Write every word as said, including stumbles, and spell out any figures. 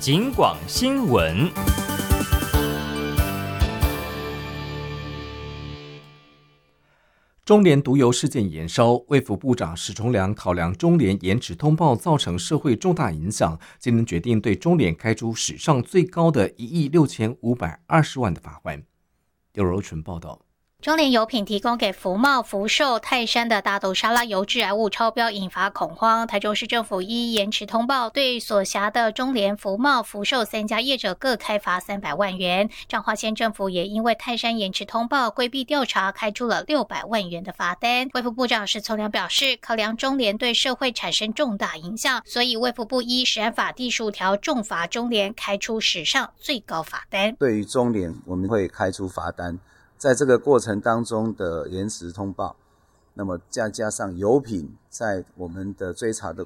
警广新闻。 中联毒油事件延烧，卫福部长史崇良考量中联延迟通报造成社会重大影响，今天决定对中联开出史上最高的一亿六千五百二十万的罚款。刘柔纯报道。 中联油品提供给福茂、福寿、泰山的大豆沙拉油致癌物超标，引发恐慌。台中市政府依延迟通报，对所辖的中联、福茂、福寿三家业者各开罚三百万元。彰化县政府也因为泰山延迟通报规避调查，开出了六百万元的罚单。卫福部长史崇良表示，考量中联对社会产生重大影响，所以卫福部依食安法第十五条重罚中联，开出史上最高罚单。 对于中联，我们会开出罚单。在这个过程当中的延迟通报，那么再加上油品在我们的追查的